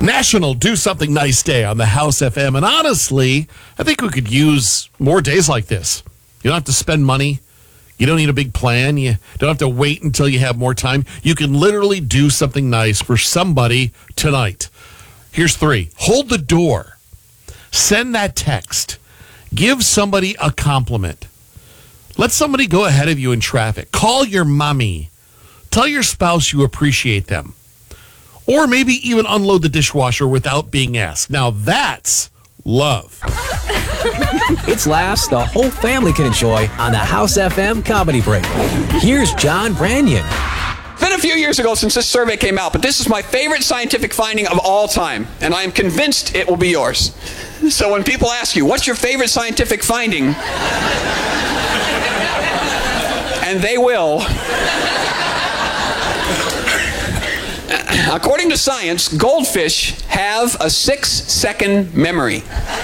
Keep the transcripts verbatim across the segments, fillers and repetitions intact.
National Do Something Nice Day on the House F M. And honestly, I think we could use more days like this. You don't have to spend money. You don't need a big plan. You don't have to wait until you have more time. You can literally do something nice for somebody tonight. Here's three. Hold the door. Send that text. Give somebody a compliment. Let somebody go ahead of you in traffic. Call your mommy. Tell your spouse you appreciate them. Or maybe even unload the dishwasher without being asked. Now that's love. It's laughs the whole family can enjoy on the House F M Comedy Break. Here's John Branyan. It's been a few years ago since this survey came out, but this is my favorite scientific finding of all time, and I am convinced it will be yours. So when people ask you, what's your favorite scientific finding? And they will. According to science, goldfish have a six-second memory.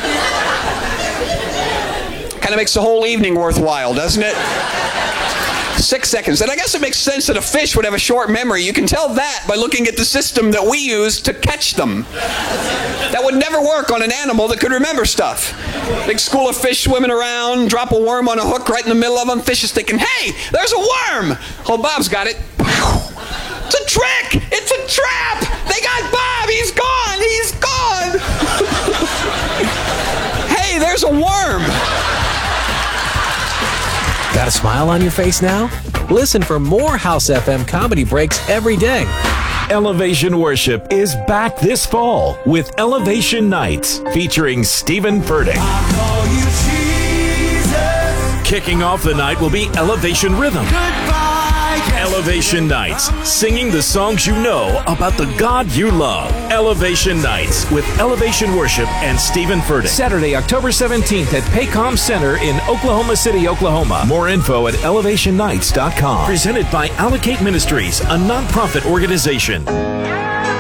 Kind of makes the whole evening worthwhile, doesn't it? Six seconds. And I guess it makes sense that a fish would have a short memory. You can tell that by looking at the system that we use to catch them. That would never work on an animal that could remember stuff. Big school of fish swimming around, drop a worm on a hook right in the middle of them. Fish is thinking, hey, there's a worm. Oh, Bob's got it. It's a trick! It's a trap! They got Bob! He's gone! He's gone! Hey, there's a worm! Got a smile on your face now? Listen for more House F M Comedy Breaks every day. Elevation Worship is back this fall with Elevation Nights featuring Stephen Furtick. Kicking off the night will be Elevation Rhythm. Elevation Nights, singing the songs you know about the God you love. Elevation Nights with Elevation Worship and Stephen Furtick. Saturday, October seventeenth at Paycom Center in Oklahoma City, Oklahoma. More info at elevation nights dot com. Presented by Allocate Ministries, a nonprofit organization.